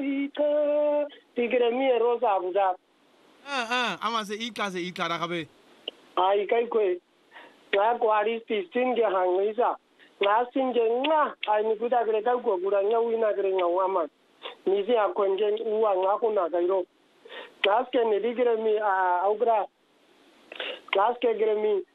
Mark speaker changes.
Speaker 1: ika tigre mi rosa buda
Speaker 2: ama se ika rakabe
Speaker 1: ai kai kwe na kwari tin ge hangisa na sin ge nga ai ni kuda gre ka go gura nya wina gre nga wama ni si akonje uwa nga kuna gairo class ke ni digre mi augra class ke gre mi